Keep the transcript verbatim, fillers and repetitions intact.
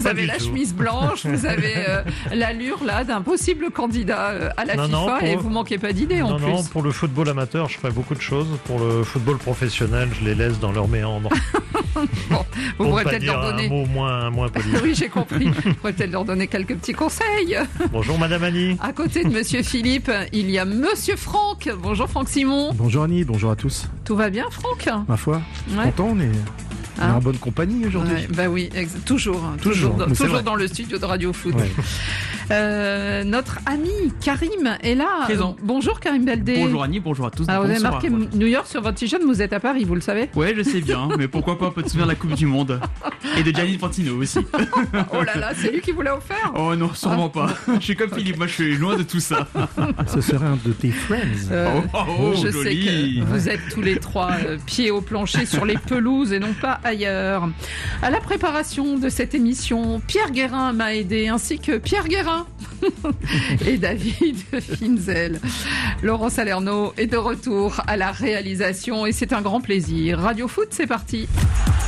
avez la tout. chemise blanche, vous avez euh, l'allure là d'un possible candidat euh, à la Non, FIFA non, pour- et vous manquez pas d'idées en Non, plus. non, pour le football amateur, je ferai beaucoup de choses. Pour le football professionnel, je les laisse dans leur méandre. Bon, vous Pour pourrez pas peut-être dire leur un donner. mot moins, moins poli. Oui, j'ai compris. Vous pourrez peut-être leur donner quelques petits conseils. Bonjour Madame Annie. À côté de Monsieur Philippe, il y a Monsieur Franck. Bonjour Franck Simon. Bonjour Annie, bonjour à tous. Tout va bien Franck? Ma foi, Ouais. content, on est, on est Hein en bonne compagnie aujourd'hui. Ouais, bah oui, ex- toujours, hein, Toujours, toujours, dans, mais c'est toujours vrai. dans le studio de Radio Foot. Ouais. Euh, notre ami Karim est là. Présent. Euh, bonjour Karim Baldé. Bonjour Annie, bonjour à tous. Alors, vous avez bonsoir. marqué New York sur votre t-shirt, vous êtes à Paris, vous le savez? Ouais, je sais bien, mais pourquoi pas un peu de souvenir de la Coupe du Monde et de Gianni Infantino aussi. Oh là là, c'est lui qui vous l'a offert. Oh non, sûrement pas. Je suis comme Philippe, moi je suis loin de tout ça. Ce serait un de tes friends. Euh, Oh, oh, oh, je joli. sais que vous êtes tous les trois euh, pieds au plancher sur les pelouses et non pas ailleurs. À la préparation de cette émission, Pierre Guérin m'a aidé, ainsi que Pierre Guérin et David Finzel. Laurent Salerno est de retour à la réalisation et c'est un grand plaisir. Radio Foot, c'est parti.